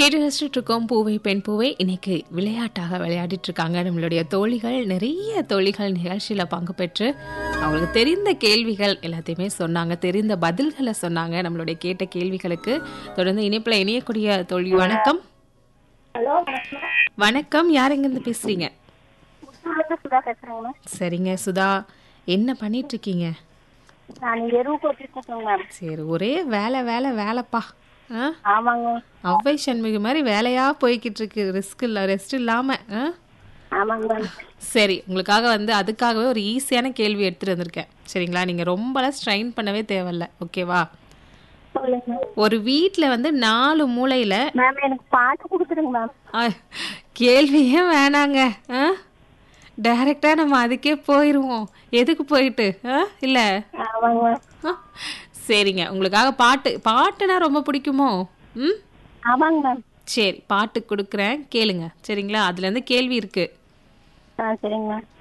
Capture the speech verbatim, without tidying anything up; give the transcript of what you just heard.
கேட்டு ரசிச்சுட்டு இருக்கோம் பூவை பெண் பூவை. இன்னைக்கு விளையாட்டாக விளையாடிட்டு இருக்காங்க நம்மளுடைய தோழிகள். நிறைய தோழிகள் நிகழ்ச்சியில் பங்கு பெற்று அவங்களுக்கு தெரிந்த கேள்விகள் எல்லாத்தையுமே சொன்னாங்க, தெரிந்த பதில்களை சொன்னாங்க நம்மளுடைய கேட்ட கேள்விகளுக்கு. தொடர்ந்து இணைப்பில் இணையக்கூடிய தோழி வணக்கம். ஹலோ வணக்கம், யார் எங்கேருந்து பேசுறீங்க? சுதா பேசுறேங்க மேம். சரிங்க சுதா, என்ன பண்ணிட்டு இருக்கீங்க? நான் இங்க எருவு போட்டுட்டு இருக்கேங்க மேம். சரி, ஒரே வேலை வேலை வேலைப்பா. ஆ ஆமாங்க. அவ்வை சண்முகி மாதிரி வேலையா போய்கிட்டு இருக்கு, ரிஸ்க் இல்ல ரெஸ்ட் இல்லாம. ஆ ஆமாங்க மேம். சரி, உங்களுக்காக வந்து அதுக்காகவே ஒரு ஈஸியான கேள்வி எடுத்துட்டு வந்திருக்கேன். சரிங்களா? நீங்க ரொம்பலாம் ஸ்ட்ரெயின் பண்ணவே தேவையில்ல, ஓகேவா? சொல்லுங்க மேம். ஒரு வீட்ல வந்து நாலு மூலையில மேம் எனக்கு பாட்டு கொடுத்துருங்க மேம். ஆ, கேள்வியே வேணாங்க. ஆ டைரக்டா நம்ம அதுக்கே போயிருவோம். எதுக்கு போயிட்டு ஆ இல்ல. ஆமாங்க மேம். ஆ, சரிங்க, உங்களுக்காக பாட்டு பாட்டுனா ரொம்ப பிடிக்குமோ? ம் ஆமாங்க மேம். சரி, பாட்டு கொடுக்குறேன் கேளுங்க. சரிங்களா? அதுல இருந்து கேள்வி இருக்கு. ஆ சரிங்க மேம்.